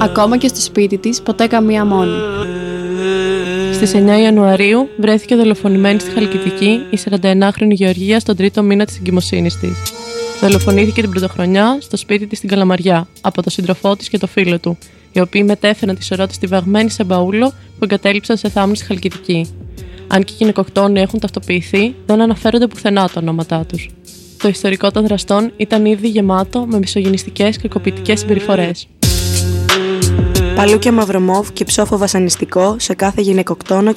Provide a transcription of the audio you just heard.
Ακόμα και στο σπίτι της, ποτέ καμία μόνη. Στις 9 Ιανουαρίου βρέθηκε δολοφονημένη στη Χαλκιδική η 49χρονη Γεωργία στον τρίτο μήνα της εγκυμοσύνης της. Δολοφονήθηκε την πρωτοχρονιά στο σπίτι της στην Καλαμαριά από τον σύντροφό της και το φίλο του, οι οποίοι μετέφεραν τη σωρό της στιβαγμένη σε μπαούλο που εγκατέλειψαν σε θάμνη στη Χαλκιδική. Αν και οι γυναικοκτόνοι έχουν ταυτοποιηθεί, δεν αναφέρονται πουθενά τα ονόματά τους. Το ιστορικό των δραστών ήταν ήδη γεμάτο με μισογυνιστικές και κακοποιητικές συμπεριφορές. Παλούκια μαυρομόβ και ψόφο βασανιστικό σε κάθε γυναικοκτόνο